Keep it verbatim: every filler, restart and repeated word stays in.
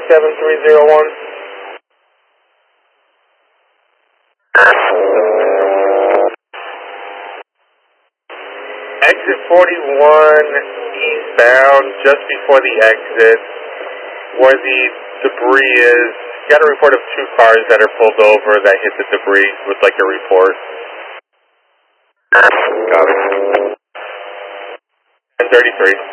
seven three zero one. Exit forty-one eastbound, just before the exit, where the debris is. Got a report of two cars that are pulled over that hit the debris. Would like a report. Copy. ten thirty-three.